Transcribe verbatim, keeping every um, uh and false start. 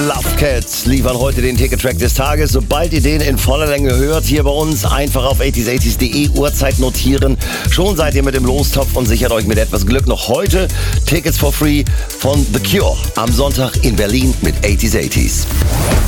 Love Cats liefern heute den Ticket-Track des Tages. Sobald ihr den in voller Länge hört, hier bei uns einfach auf achtziger achtzig punkt de Uhrzeit notieren. Schon seid ihr mit dem Lostopf und sichert euch mit etwas Glück noch heute Tickets for free von The Cure am Sonntag in Berlin mit achtziger achtzig.